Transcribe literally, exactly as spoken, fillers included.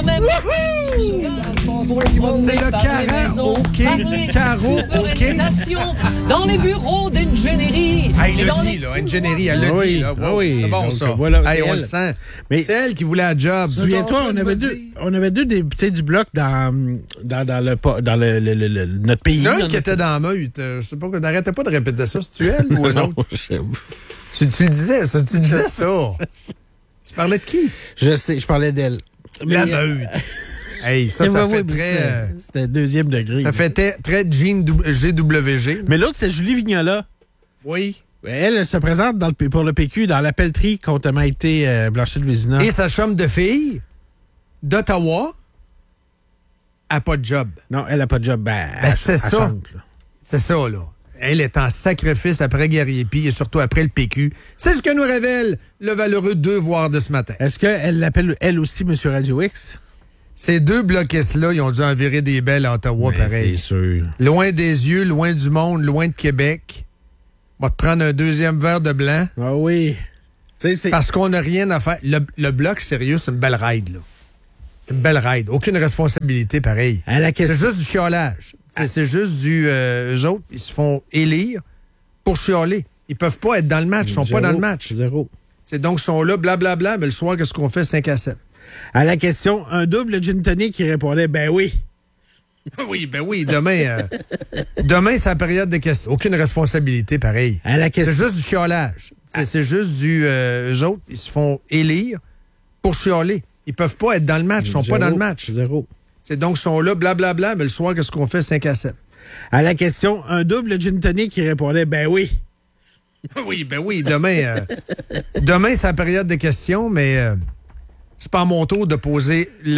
la même. C'est le karaoké. Karaoké. Dans les bureaux d'ingénierie. Ah, il Et l'a dans dit, les- là. Ingénierie, elle l'a Ah oui, dit. Là. ah Wow, oui. c'est bon, Donc, ça. voilà, c'est Hey, on elle. le sent. Mais- C'est elle qui voulait un job. Souviens-toi, on avait deux, on avait deux députés du bloc dans, dans, dans, le, po- dans le, le- le- le- notre pays. Il y en a dans un qui notre- était dans la meute. Euh, Je sais pas, n'arrêtais pas de répéter ça. C'est-tu elle ou un autre? Tu, tu le disais, ça. Tu disais ça. Tu parlais de qui? Je sais, je parlais d'elle. La Mais, euh, meute. Hey, ça, ça oui, fait oui, mais très... c'était- euh, C'était deuxième degré. Ça fait très, très Jean G W G. Mais l'autre, c'est Julie Vignola. Oui. Elle, elle se présente dans le, P- pour le P Q dans la pelleterie contre Maïté euh, Blanchet-de-Vézina. Et sa chum de fille d'Ottawa a pas de job. Non, elle n'a pas de job. Ben, Ben, elle- c'est elle ça. chante, là. C'est ça, là. Elle est en sacrifice après Guerrier-Py et surtout après le P Q. C'est ce que nous révèle le valeureux devoir de ce matin. Est-ce qu'elle l'appelle, elle aussi, M. Radio X? Ces deux bloquistes-là, ils ont dû en virer des belles à Ottawa, Mais pareil. C'est sûr. Loin des yeux, loin du monde, loin de Québec. On va te prendre un deuxième verre de blanc Ah oui. Tu sais, c'est... parce qu'on n'a rien à faire. Le, le bloc, sérieux, c'est une belle ride, là. C'est une belle ride. Aucune responsabilité, pareil. À la C'est question... juste du chiolage. C'est, c'est juste du... Euh, eux autres, ils se font élire pour chioler. Ils peuvent pas être dans le match. Ils sont Zéro. pas dans le match. Zéro. C'est donc, ils sont là, blablabla, mais le soir, qu'est-ce qu'on fait? cinq à sept. À la question, un double gin tonic qui répondait, ben oui. Oui, ben oui, demain... euh, demain, c'est la période de questions. Aucune responsabilité, pareil. À la question... C'est juste du chiolage. C'est, c'est juste du... Euh, eux autres, ils se font élire pour chioler. Ils peuvent pas être dans le match. Ils sont Zéro. pas dans le match. Zéro. C'est donc, ils sont là, blablabla, mais le soir, qu'est-ce qu'on fait? cinq à sept. À la question, un double gin tonic qui répondait, ben oui. Oui, ben oui, demain... euh, demain, c'est la période de questions, mais... euh, c'est pas à mon tour de poser... la